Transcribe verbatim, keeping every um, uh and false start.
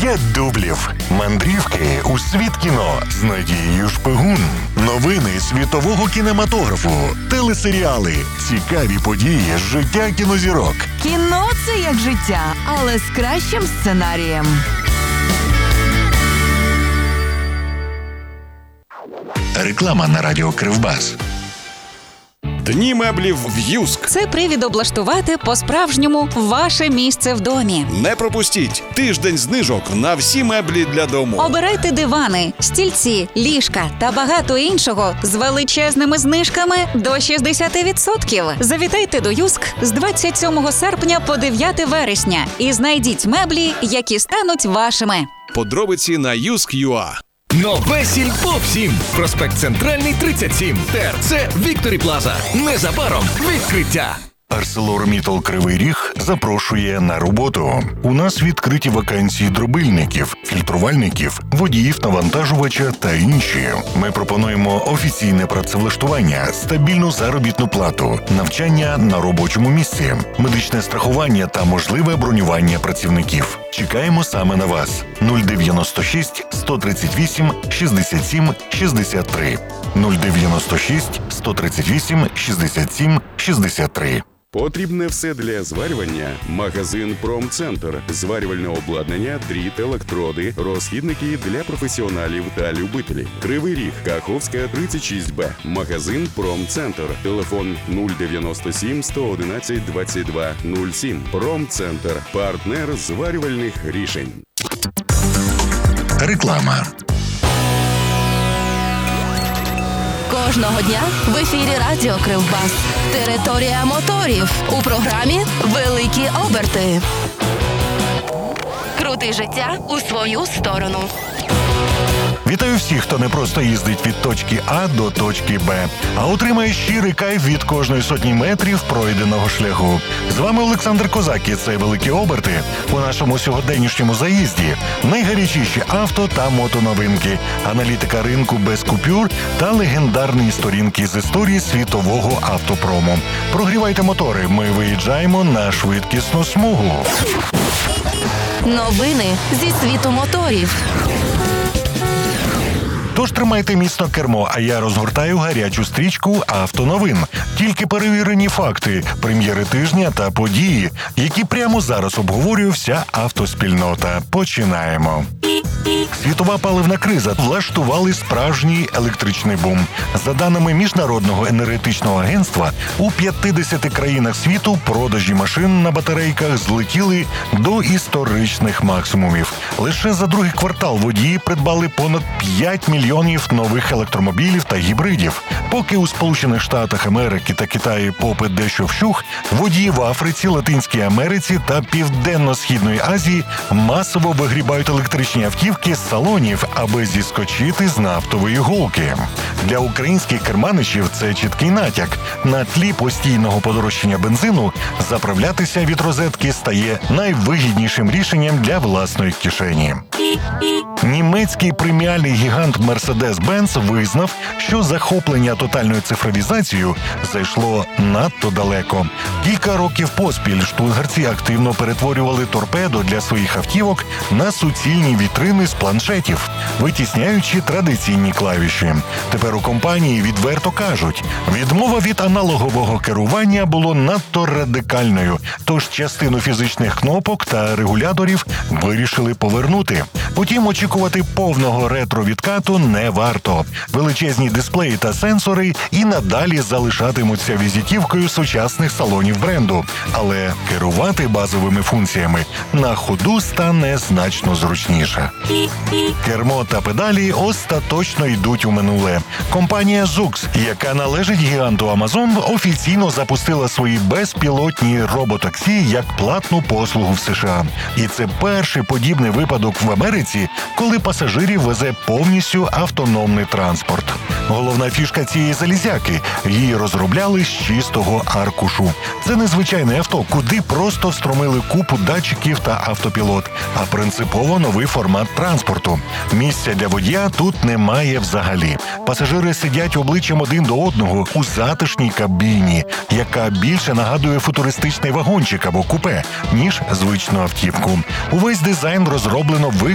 П'ять дублів. Мандрівки у світ кіно з Надією Шпигун. Новини світового кінематографу. Телесеріали. Цікаві події з життя кінозірок. Кіно – це як життя, але з кращим сценарієм. Реклама на радіо Кривбас. Дні меблів в Юск. Це привід облаштувати по-справжньому ваше місце в домі. Не пропустіть тиждень знижок на всі меблі для дому. Обирайте дивани, стільці, ліжка та багато іншого з величезними знижками до шістдесят відсотків. Завітайте до Юск з двадцять сьомого серпня по дев'яте вересня і знайдіть меблі, які стануть вашими. Подробиці на юск крапка ю а. Нове Сільпо всім. Проспект Центральний, тридцять сім. ТРЦ Вікторі Плаза. Незабаром відкриття. ArcelorMittal Кривий Ріг запрошує на роботу. У нас відкриті вакансії дробильників, фільтрувальників, водіїв навантажувача та інші. Ми пропонуємо офіційне працевлаштування, стабільну заробітну плату, навчання на робочому місці, медичне страхування та можливе бронювання працівників. Чекаємо саме на вас. нуль дев'яносто шість сто тридцять вісім шістдесят сім шістдесят три. нуль дев'яносто шість сто тридцять вісім шістдесят сім шістдесят три. Потрібне все для зварювання. Магазин «Промцентр». Зварювальне обладнання, дріт, електроди, розхідники для професіоналів та любителів. Кривий Ріг, Каховська, тридцять шість Б. Магазин «Промцентр». Телефон нуль дев'яносто сім сто одинадцять двадцять два нуль сім. «Промцентр». Партнер зварювальних рішень. Реклама. Кожного дня в ефірі Радіо Кривбас. Територія моторів. У програмі «Великі оберти». Крути життя у свою сторону. Вітаю всіх, хто не просто їздить від точки А до точки Б, а отримає щирий кайф від кожної сотні метрів пройденого шляху. З вами Олександр Козак і це «Великі оберти». У нашому сьогоденнішньому заїзді найгарячіші авто та мотоновинки, аналітика ринку без купюр та легендарні сторінки з історії світового автопрому. Прогрівайте мотори, ми виїжджаємо на швидкісну смугу. Новини зі світу моторів. Тож тримайте міцно кермо, а я розгортаю гарячу стрічку автоновин. Тільки перевірені факти, прем'єри тижня та події, які прямо зараз обговорює вся автоспільнота. Починаємо. Світова паливна криза влаштували справжній електричний бум. За даними Міжнародного енергетичного агентства, у п'ятдесяти країнах світу продажі машин на батарейках злетіли до історичних максимумів. Лише за другий квартал водії придбали понад п'ять мільйонів нових електромобілів та гібридів. Поки у Сполучених Штатах Америки та Китаї попит дещо вщух, водії в Африці, Латинській Америці та Південно-Східної Азії масово вигрібають електричні автівки з салонів, аби зіскочити з нафтової голки. Для українських керманичів це чіткий натяк. На тлі постійного подорожчання бензину заправлятися від розетки стає найвигіднішим рішенням для власної кишені. Німецький преміальний гігант Mercedes-Benz визнав, що захоплення тотальною цифровізацією зайшло надто далеко. Кілька років поспіль штутгартці активно перетворювали торпедо для своїх автівок на суцільні вітрини з планшетів, витісняючи традиційні клавіші. Тепер у компанії відверто кажуть, відмова від аналогового керування було надто радикальною, тож частину фізичних кнопок та регуляторів вирішили повернути. Утім, очікувати повного ретро-відкату не варто. Величезні дисплеї та сенсори і надалі залишатимуться візитівкою сучасних салонів бренду. Але керувати базовими функціями на ходу стане значно зручніше. Кермо та педалі остаточно йдуть у минуле. Компанія Zoox, яка належить гіганту Amazon, офіційно запустила свої безпілотні роботаксі як платну послугу в США. І це перший подібний випадок в Америці, коли пасажирів везе повністю автономний транспорт. Головна фішка цієї залізяки – її розробляли з чистого аркушу. Це незвичайне авто, куди просто встромили купу датчиків та автопілот, а принципово новий формат транспорту. Місця для водія тут немає взагалі. Пасажири сидять обличчям один до одного у затишній кабіні, яка більше нагадує футуристичний вагончик або купе, ніж звичну автівку. Увесь дизайн розроблено